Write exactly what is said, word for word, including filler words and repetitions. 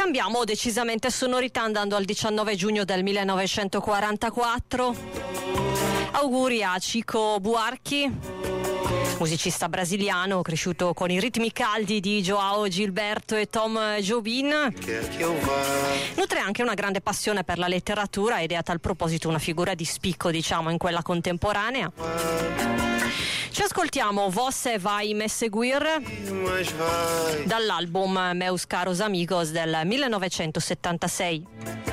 Cambiamo decisamente sonorità andando al diciannove giugno del millenovecentoquarantaquattro. Auguri a Chico Buarque, musicista brasiliano cresciuto con i ritmi caldi di João Gilberto e Tom Jobim. Nutre anche una grande passione per la letteratura ed è a tal proposito una figura di spicco, diciamo, in quella contemporanea. Ci ascoltiamo Você vai me seguir dall'album Meus caros amigos del millenovecentosettantasei.